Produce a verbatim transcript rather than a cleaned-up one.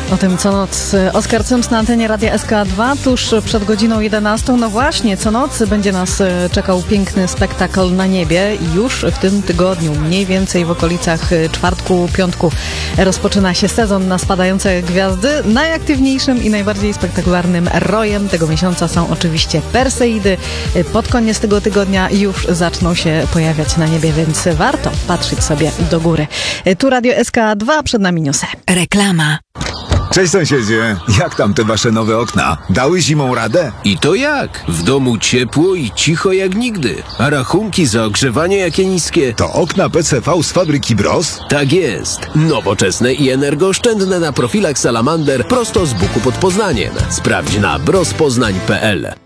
O tym co noc Oskar Cyms na antenie Radia S K dwa tuż przed godziną jedenastą. No właśnie, co noc będzie nas czekał piękny spektakl na niebie i już w tym tygodniu, mniej więcej w okolicach czwartku, piątku rozpoczyna się sezon na spadające gwiazdy. Najaktywniejszym i najbardziej spektakularnym rojem tego miesiąca są oczywiście Perseidy. Pod koniec tego tygodnia już zaczną się pojawiać na niebie, więc warto patrzeć sobie do góry. Tu Radio S K dwa, przed nami newsy. Reklama. Cześć sąsiedzie, jak tam te wasze nowe okna? Dały zimą radę? I to jak? W domu ciepło i cicho jak nigdy. A rachunki za ogrzewanie jakie niskie? To okna P C V z fabryki Bros? Tak jest. Nowoczesne i energooszczędne na profilach Salamander prosto z Buku pod Poznaniem. Sprawdź na brospoznań kropka p l.